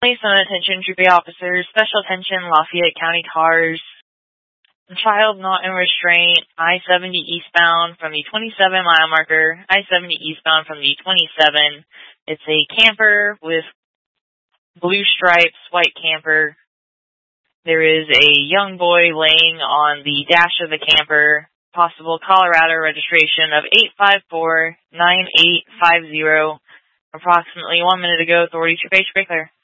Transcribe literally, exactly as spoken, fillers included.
Please note attention, Troop A officers, special attention, Lafayette County cars. Child not in restraint, I seventy eastbound from the twenty-seven mile marker, I seventy eastbound from the twenty-seven. It's a camper with blue stripes, white camper. There is a young boy laying on the dash of the camper. Possible Colorado registration of eight five four nine eight five zero. Approximately one minute ago, authority Troop A, Troop A clear.